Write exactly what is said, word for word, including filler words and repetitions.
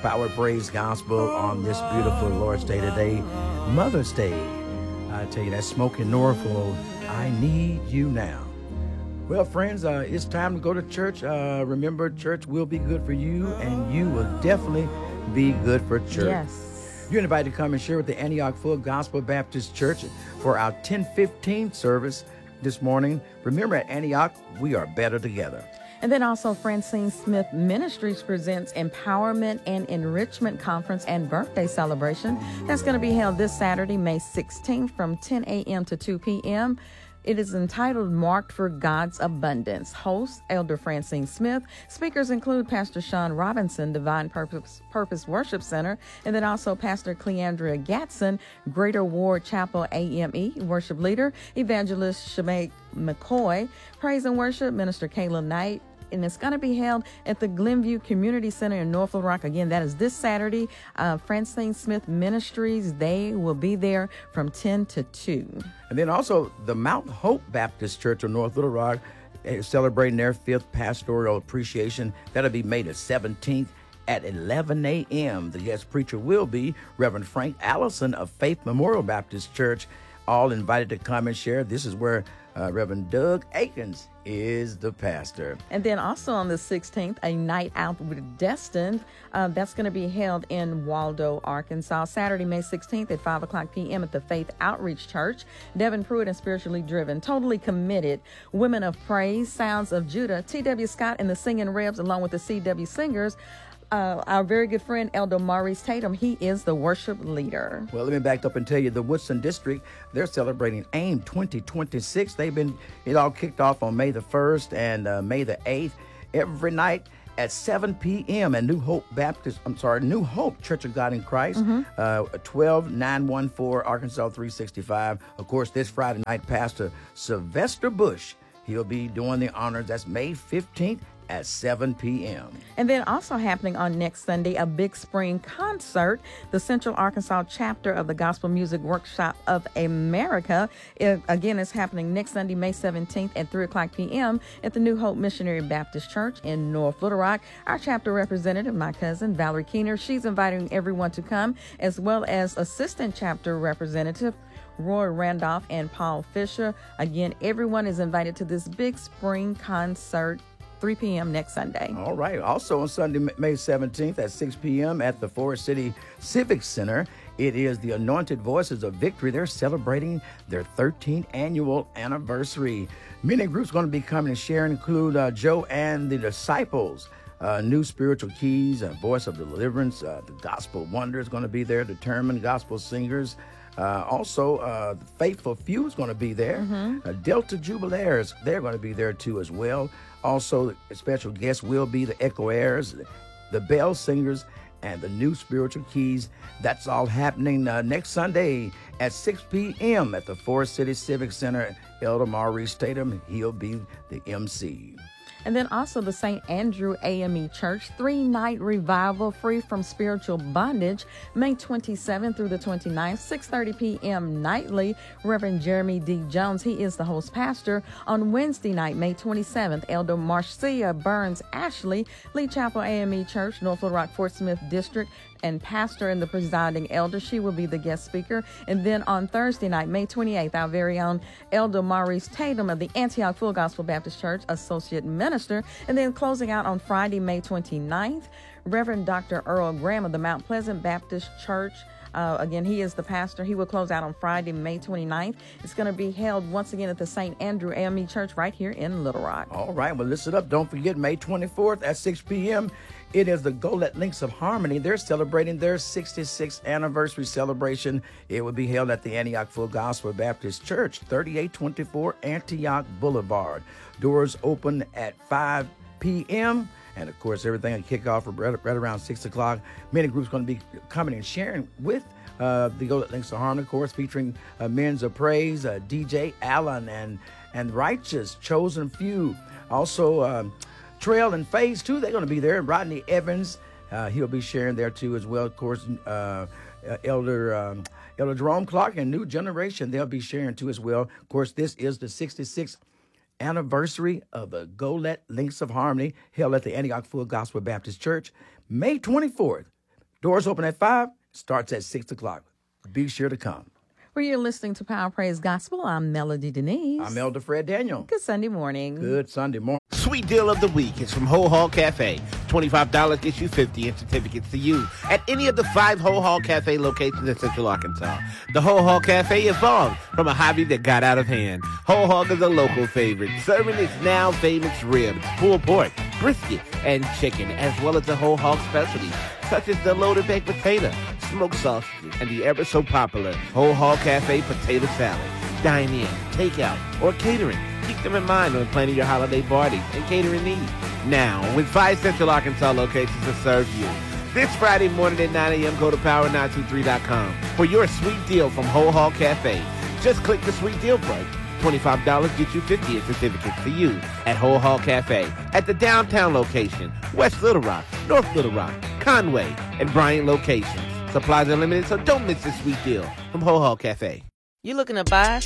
Power Praise Gospel on this beautiful Lord's Day today, Mother's Day. I tell you, that Smoking Norfolk, I need you now. Well, friends, uh, it's time to go to church. Uh, remember, church will be good for you, and you will definitely be good for church. Yes. You're invited to come and share with the Antioch Full Gospel Baptist Church for our ten fifteen service this morning. Remember, at Antioch, we are better together. And then also Francine Smith Ministries presents Empowerment and Enrichment Conference and Birthday Celebration. That's going to be held this Saturday, May sixteenth from ten a.m. to two p.m. It is entitled Marked for God's Abundance. Host, Elder Francine Smith. Speakers include Pastor Sean Robinson, Divine Purpose, Purpose Worship Center, and then also Pastor Cleandria Gatson, Greater Ward Chapel A M E Worship Leader, Evangelist Shemay McCoy, Praise and Worship, Minister Kayla Knight, and it's going to be held at the Glenview Community Center in North Little Rock. Again, that is this Saturday. Uh, Francine Smith Ministries, they will be there from ten to two. And then also the Mount Hope Baptist Church of North Little Rock is celebrating their fifth pastoral appreciation. That'll be May the seventeenth at eleven a.m. The guest preacher will be Reverend Frank Allison of Faith Memorial Baptist Church. All invited to come and share. This is where uh, Reverend Doug Akins is the pastor. And then also on the sixteenth, a night out with Destined. Uh, that's going to be held in Waldo, Arkansas, Saturday, May sixteenth at five o'clock p.m. at the Faith Outreach Church. Devin Pruitt and Spiritually Driven, Totally Committed, Women of Praise, Sounds of Judah, T W. Scott and the Singing Rebs, along with the C W Singers. Uh, our very good friend, Elder Maurice Tatum, he is the worship leader. Well, let me back up and tell you, the Woodson District, they're celebrating AIM twenty twenty-six. They've been, it all kicked off on May the first and uh, May the eighth, every night at seven p.m. at New Hope Baptist, I'm sorry, New Hope Church of God in Christ, mm-hmm. uh, twelve nine one four Arkansas three sixty-five. Of course, this Friday night, Pastor Sylvester Bush, he'll be doing the honors. That's May fifteenth. At seven p.m. And then also happening on next Sunday, a Big Spring concert. The Central Arkansas chapter of the Gospel Music Workshop of America. It, again, is happening next Sunday, May seventeenth at three o'clock p.m. at the New Hope Missionary Baptist Church in North Little Rock. Our chapter representative, my cousin, Valerie Keener, she's inviting everyone to come, as well as assistant chapter representative, Roy Randolph and Paul Fisher. Again, everyone is invited to this Big Spring concert, three p.m. next Sunday. All right. Also on Sunday, May seventeenth at six p.m. at the Forest City Civic Center, it is the Anointed Voices of Victory. They're celebrating their thirteenth annual anniversary. Many groups going to be coming and sharing, include uh, Joe and the Disciples, uh, New Spiritual Keys, uh, Voice of Deliverance, uh, the Gospel Wonder is going to be there, Determined Gospel Singers. Uh, also, uh, the Faithful Few is going to be there. Mm-hmm. Uh, Delta Jubilaires, they're going to be there too as well. Also, a special guest will be the Echo Airs, the Bell Singers, and the New Spiritual Keys. That's all happening uh, next Sunday at six p.m. at the Forest City Civic Center. Elder Maurice Tatum, he'll be the M C. And then also the Saint Andrew A M E Church three-night revival, free from spiritual bondage, May twenty-seventh through the twenty-ninth, six thirty p.m. nightly. Reverend Jeremy D. Jones, he is the host pastor. On Wednesday night, May twenty-seventh, Elder Marcia Burns Ashley, Lee Chapel A M E Church, North Little Rock, Fort Smith District, and pastor and the presiding elder. She will be the guest speaker. And then on Thursday night, May twenty-eighth, our very own Elder Maurice Tatum of the Antioch Full Gospel Baptist Church, associate minister. And then closing out on Friday, May twenty-ninth, Reverend Doctor Earl Graham of the Mount Pleasant Baptist Church. Uh, again, he is the pastor. He will close out on Friday, May twenty-ninth. It's going to be held once again at the Saint Andrew A M E Church right here in Little Rock. All right. Well, listen up. Don't forget, May twenty-fourth at six p.m., it is the Golett Links of Harmony. They're celebrating their sixty-sixth anniversary celebration. It will be held at the Antioch Full Gospel Baptist Church, thirty-eight twenty-four Antioch Boulevard. Doors open at five p.m., and, of course, everything will kick off right, right around six o'clock. Many groups going to be coming and sharing with uh, the Golett Links of Harmony, of course, featuring uh, Men's of Praise, uh, D J Allen, and and Righteous, Chosen Few. Also, um, Trail and Phase two, they're going to be there. Rodney Evans, uh, he'll be sharing there, too, as well. Of course, uh, uh, Elder um, Elder Jerome Clark and New Generation, they'll be sharing, too, as well. Of course, this is the sixty-sixth anniversary of the Golett Links of Harmony, held at the Antioch Full Gospel Baptist Church, May twenty-fourth. Doors open at five, starts at six o'clock. Be sure to come. Well, you're listening to Power Praise Gospel. I'm Melody Denise. I'm Elder Fred Daniel. Good Sunday morning. Good Sunday morning. Sweet deal of the week is from Whole Hog Cafe. twenty-five dollars gets you fifty in certificates to use at any of the five Whole Hog Cafe locations in Central Arkansas. The Whole Hog Cafe evolved from a hobby that got out of hand. Whole Hog is a local favorite, serving its now famous ribs, pulled pork, brisket, and chicken, as well as the Whole Hog specialties, such as the loaded baked potato, smoked sausages, and the ever so popular Whole Hog Cafe potato salad. Dine in, take out, or catering. Keep them in mind when planning your holiday parties and catering needs. Now, with five Central Arkansas locations to serve you. This Friday morning at nine a.m., go to power nine two three dot com for your sweet deal from Whole Hog Cafe. Just click the sweet deal break. twenty-five dollars gets you fifty in certificates to use at Whole Hog Cafe at the downtown location, West Little Rock, North Little Rock, Conway, and Bryant locations. Supplies are limited, so don't miss this sweet deal from Whole Hog Cafe. You looking to buy,